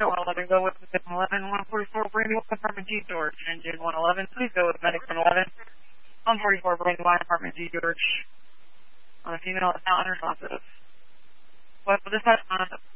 111, go with Medic 111, 144, Brandywine Apartment G, George. Engine 111, please go with Medic 111, 144, Brandywine Apartment G, George. On a female, it's not unresponsive. What will this on